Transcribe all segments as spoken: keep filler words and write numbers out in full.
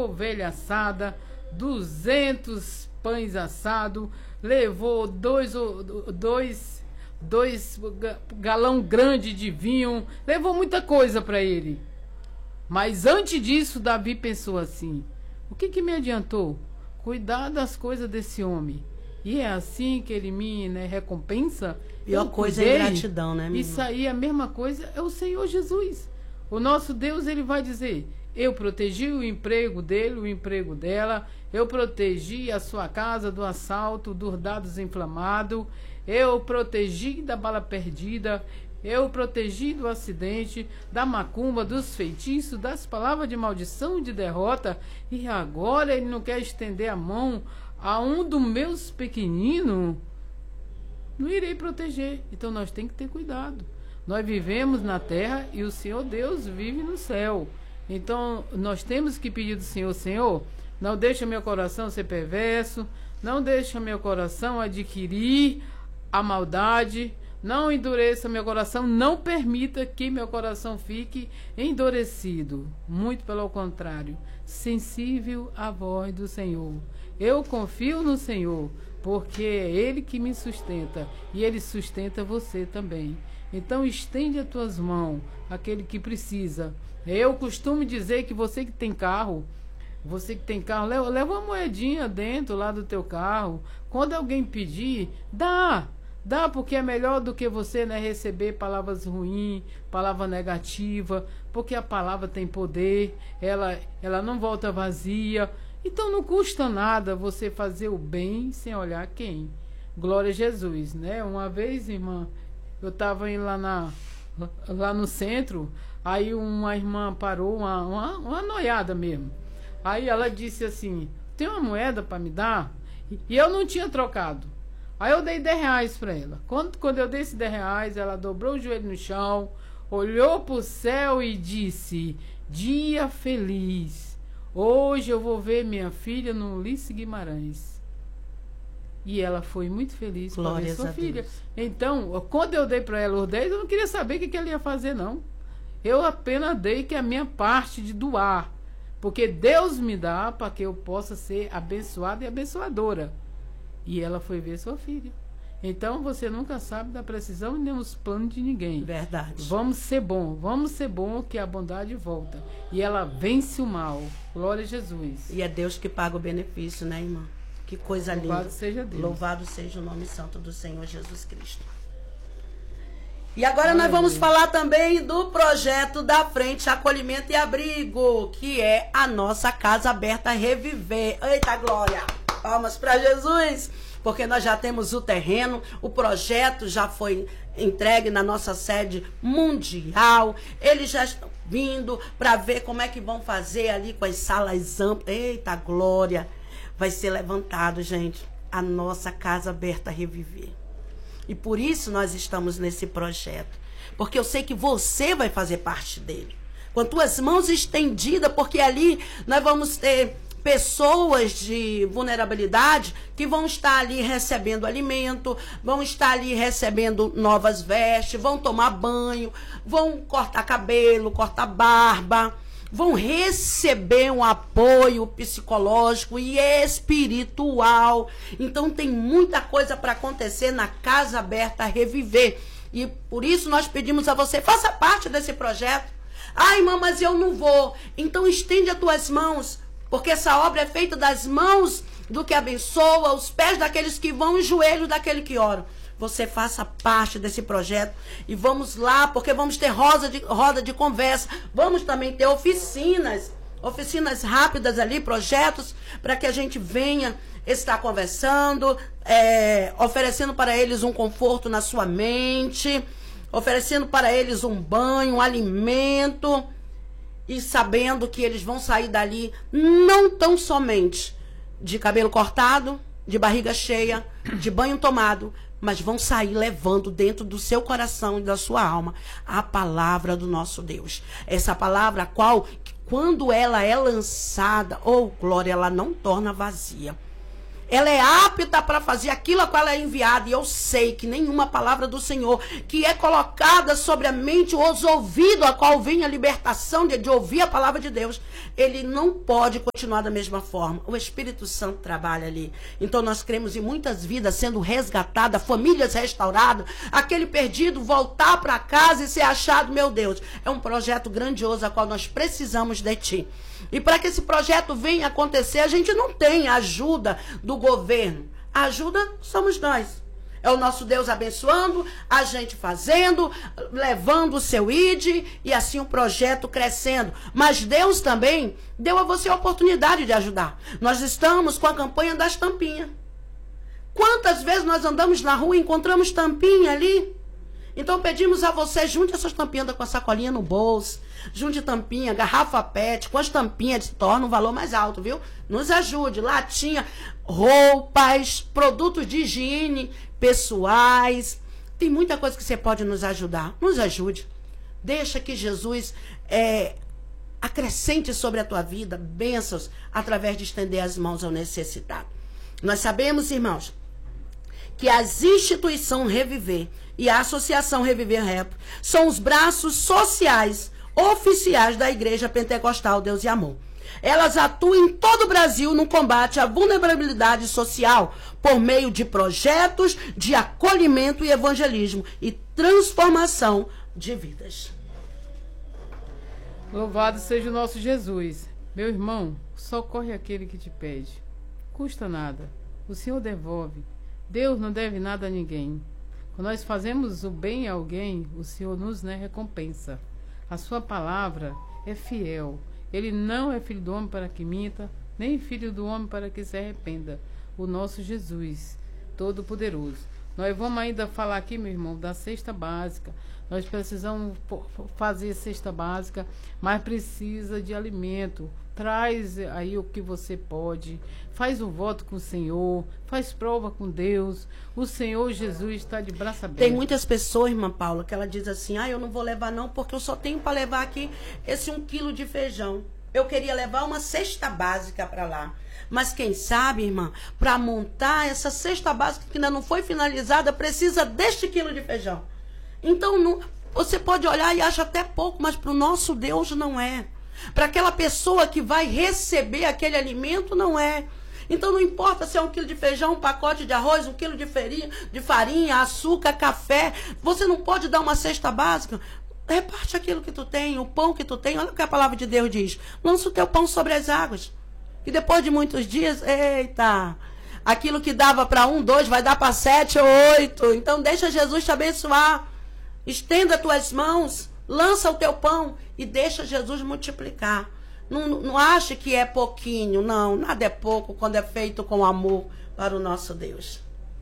cinco ovelhas assadas, duzentos pães assados, levou dois, dois, dois galão grande de vinho, levou muita coisa para ele. Mas antes disso, Davi pensou assim: o que que me adiantou? Cuidar das coisas desse homem. E é assim que ele me, né, recompensa. Pior coisa é gratidão, né, minha Isso aí, a mesma coisa é o Senhor Jesus. O nosso Deus, ele vai dizer: eu protegi o emprego dele, o emprego dela, eu protegi a sua casa do assalto, dos dados inflamados, eu protegi da bala perdida, eu protegi do acidente, da macumba, dos feitiços, das palavras de maldição e de derrota. E agora ele não quer estender a mão a um dos meus pequeninos? Não irei proteger. Então nós temos que ter cuidado. Nós vivemos na terra e o Senhor Deus vive no céu. Então nós temos que pedir do Senhor: Senhor, não deixa meu coração ser perverso, não deixa meu coração adquirir a maldade, não endureça meu coração, não permita que meu coração fique endurecido. Muito pelo contrário, sensível à voz do Senhor. Eu confio no Senhor, porque é Ele que me sustenta e Ele sustenta você também. Então estende as tuas mãos àquele que precisa. Eu costumo dizer que você que tem carro, você que tem carro, leva, leva uma moedinha dentro lá do teu carro. Quando alguém pedir, dá. Dá, porque é melhor do que você, né, receber palavras ruins, palavra negativa, porque a palavra tem poder, ela, ela não volta vazia. Então não custa nada você fazer o bem sem olhar quem. Glória a Jesus, né? Uma vez, irmã, eu estava indo lá, na, lá no centro, aí uma irmã parou, uma, uma, uma noiada mesmo. Aí ela disse assim: tem uma moeda para me dar? E eu não tinha trocado. Aí eu dei dez reais para ela. Quando, quando eu dei esses dez reais, ela dobrou o joelho no chão, olhou para o céu e disse: dia feliz. Hoje eu vou ver minha filha no Ulisses Guimarães. E ela foi muito feliz para ver sua filha. Então, quando eu dei para ela os dez, eu não queria saber o que, que ela ia fazer, não. Eu apenas dei que é a minha parte de doar. Porque Deus me dá para que eu possa ser abençoada e abençoadora. E ela foi ver sua filha. Então você nunca sabe da precisão nem os planos de ninguém. Verdade. Vamos ser bom, vamos ser bom, que a bondade volta. E ela vence o mal. Glória a Jesus. E é Deus que paga o benefício, né, irmã? Que coisa linda. Louvado seja Deus. Louvado seja o nome santo do Senhor Jesus Cristo. E agora nós vamos falar também do projeto da Frente Acolhimento e Abrigo, que é a nossa Casa Aberta Reviver. Eita glória! Palmas para Jesus, porque nós já temos o terreno, o projeto já foi entregue na nossa sede mundial, eles já estão vindo para ver como é que vão fazer ali com as salas amplas. Eita glória! Vai ser levantado, gente, a nossa Casa Aberta Reviver. E por isso nós estamos nesse projeto, porque eu sei que você vai fazer parte dele. Com tuas mãos estendidas, porque ali nós vamos ter pessoas de vulnerabilidade que vão estar ali recebendo alimento, vão estar ali recebendo novas vestes, vão tomar banho, vão cortar cabelo, cortar barba, vão receber um apoio psicológico e espiritual. Então tem muita coisa para acontecer na Casa Aberta Reviver. E por isso nós pedimos a você: faça parte desse projeto. Ai, irmã, mas eu não vou. Então estende as tuas mãos, porque essa obra é feita das mãos do que abençoa, os pés daqueles que vão e os joelhos daquele que ora. Você faça parte desse projeto e vamos lá, porque vamos ter roda de, roda de conversa, vamos também ter oficinas, oficinas rápidas ali, projetos, para que a gente venha estar conversando, é, oferecendo para eles um conforto na sua mente, oferecendo para eles um banho, um alimento, e sabendo que eles vão sair dali não tão somente de cabelo cortado, de barriga cheia, de banho tomado, mas vão sair levando dentro do seu coração e da sua alma a palavra do nosso Deus. Essa palavra a qual, quando ela é lançada, oh glória, ela não torna vazia. ela é apta para fazer aquilo a qual ela é enviada. E eu sei que nenhuma palavra do Senhor que é colocada sobre a mente ou os ouvidos, a qual vem a libertação de, de ouvir a palavra de Deus, ele não pode continuar da mesma forma. O Espírito Santo trabalha ali. Então nós cremos em muitas vidas sendo resgatadas, famílias restauradas, aquele perdido voltar para casa e ser achado. Meu Deus, é um projeto grandioso a qual nós precisamos de ti. E para que esse projeto venha acontecer, a gente não tem a ajuda do governo. A ajuda somos nós. É o nosso Deus abençoando, a gente fazendo, levando o seu I D e assim o projeto crescendo. Mas Deus também deu a você a oportunidade de ajudar. Nós estamos com a campanha das tampinhas. Quantas vezes nós andamos na rua e encontramos tampinha ali? Então pedimos a você, junte essas tampinhas com a sacolinha no bolso, junte tampinha, garrafa pet, com as tampinhas se torna um valor mais alto, viu? Nos ajude, latinha, roupas, produtos de higiene pessoais, tem muita coisa que você pode nos ajudar. Nos ajude. Deixa que Jesus é, acrescente sobre a tua vida bênçãos através de estender as mãos ao necessitado. Nós sabemos, irmãos, que as instituições Reviver e a Associação Reviver Rap são os braços sociais oficiais da Igreja Pentecostal Deus e Amor. Elas atuam em todo o Brasil no combate à vulnerabilidade social por meio de projetos de acolhimento e evangelismo e transformação de vidas. Louvado seja o nosso Jesus. Meu irmão, socorre aquele que te pede. Custa nada. O Senhor devolve. Deus não deve nada a ninguém. Quando nós fazemos o bem a alguém, o Senhor nos, né, recompensa. A sua palavra é fiel. Ele não é filho do homem para que minta, nem filho do homem para que se arrependa. O nosso Jesus, Todo-Poderoso. Nós vamos ainda falar aqui, meu irmão, da cesta básica. Nós precisamos fazer cesta básica, mas precisa de alimento. Traz aí o que você pode. Faz um voto com o Senhor. Faz prova com Deus. O Senhor Jesus está de braço aberto. Tem muitas pessoas, irmã Paula, que ela diz assim, ah, eu não vou levar não, porque eu só tenho para levar aqui esse um quilo de feijão. Eu queria levar uma cesta básica para lá. Mas quem sabe, irmã, para montar essa cesta básica que ainda não foi finalizada, precisa deste quilo de feijão. Então, não, você pode olhar e acha até pouco, mas para o nosso Deus não é. Para aquela pessoa que vai receber aquele alimento, não é. Então, não importa se é um quilo de feijão, um pacote de arroz, um quilo de farinha, de farinha, açúcar, café. Você não pode dar uma cesta básica. Reparte aquilo que tu tem, o pão que tu tem. Olha o que a palavra de Deus diz. Lança o teu pão sobre as águas. E depois de muitos dias, eita, aquilo que dava para um, dois, vai dar para sete ou oito. Então, deixa Jesus te abençoar. Estenda as tuas mãos, lança o teu pão e deixa Jesus multiplicar. Não, não ache que é pouquinho, não. Nada é pouco quando é feito com amor para o nosso Deus.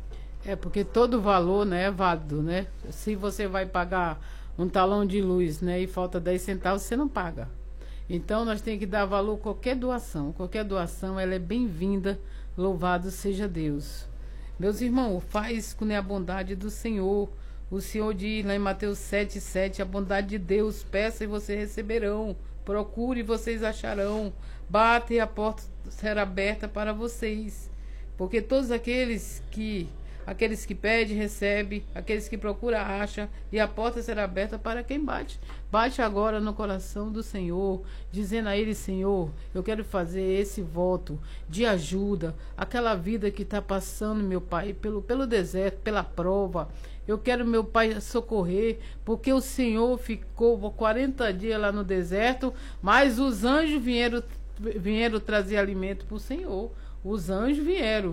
É porque todo valor, né, é válido, né? Se você vai pagar um talão de luz, né, e falta dez centavos, você não paga. Então, nós temos que dar valor a qualquer doação. Qualquer doação, ela é bem-vinda. Louvado seja Deus. Meus irmãos, faz com a bondade do Senhor. O Senhor diz lá em Mateus sete, sete, a bondade de Deus, peça e vocês receberão. Procure e vocês acharão. Bate e a porta será aberta para vocês. Porque todos aqueles que... Aqueles que pedem, recebem. Aqueles que procuram, acham. E a porta será aberta para quem bate. Bate agora no coração do Senhor, dizendo a Ele, Senhor, eu quero fazer esse voto de ajuda. Aquela vida que está passando, meu Pai, pelo, pelo deserto, pela prova. Eu quero, meu Pai, socorrer, porque o Senhor ficou quarenta dias lá no deserto, mas os anjos vieram, vieram trazer alimento para o Senhor. Os anjos vieram.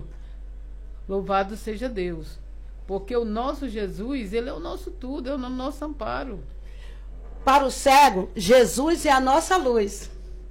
Louvado seja Deus. Porque o nosso Jesus, Ele é o nosso tudo, é o nosso amparo. Para o cego, Jesus é a nossa luz.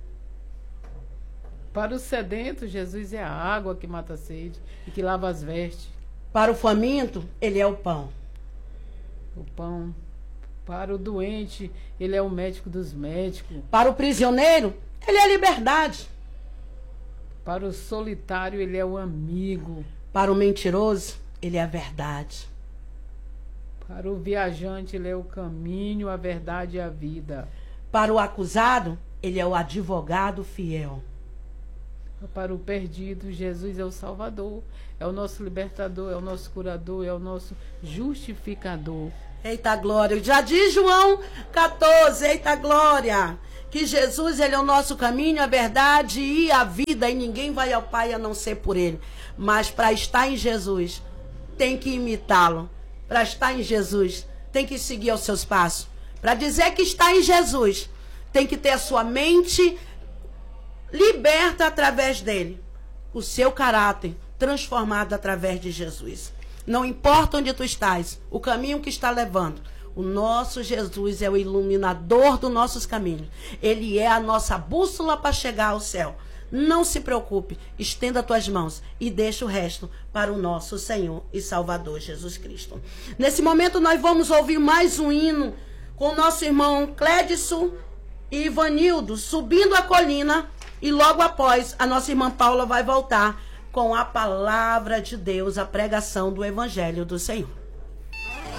Para o sedento, Jesus é a água que mata a sede e que lava as vestes. Para o faminto, Ele é o pão. O pão. Para o doente, Ele é o médico dos médicos. Para o prisioneiro, Ele é a liberdade. Para o solitário, Ele é o amigo. Para o mentiroso, Ele é a verdade. Para o viajante, Ele é o caminho, a verdade e a vida. Para o acusado, Ele é o advogado fiel. para o perdido. Jesus é o Salvador, é o nosso libertador, é o nosso curador, é o nosso justificador. Eita glória, já diz João quatorze, eita glória, que Jesus ele é o nosso caminho, a verdade e a vida, e ninguém vai ao Pai a não ser por ele. Mas para estar em Jesus, tem que imitá-lo. Para estar em Jesus, tem que seguir os seus passos. Para dizer que está em Jesus, tem que ter a sua mente liberta através dele, o seu caráter transformado através de Jesus. Não importa onde tu estás, o caminho que está levando, o nosso Jesus é o iluminador dos nossos caminhos. Ele é a nossa bússola para chegar ao céu. Não se preocupe, estenda tuas mãos e deixa o resto para o nosso Senhor e Salvador Jesus Cristo. Nesse momento nós vamos ouvir mais um hino com o nosso irmão Clédison e Ivanildo, Subindo a Colina, e logo após a nossa irmã Paula vai voltar com a palavra de Deus, a pregação do Evangelho do Senhor.